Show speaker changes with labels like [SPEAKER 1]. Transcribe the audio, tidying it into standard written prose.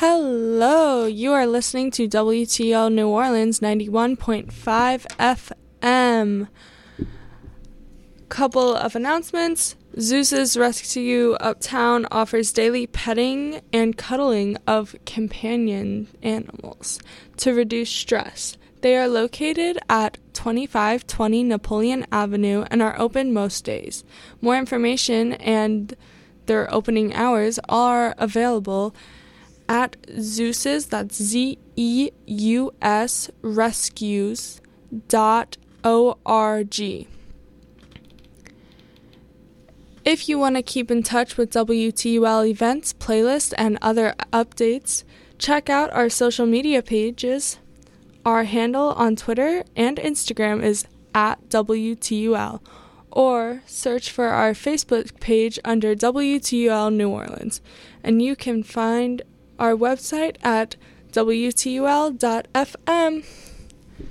[SPEAKER 1] Hello, you are listening to WTL New Orleans 91.5 FM. Couple of announcements. Zeus's Rescue Uptown offers daily petting and cuddling of companion animals to reduce stress. They are located at 2520 Napoleon Avenue and are open most days. More information and their opening hours are available at Zeus's, that's ZEUS rescues.org. If you want to keep in touch with WTUL events, playlists, and other updates, check out our social media pages. Our handle on Twitter and Instagram is at WTUL, or search for our Facebook page under WTUL New Orleans, and you can find our website at WTUL.fm.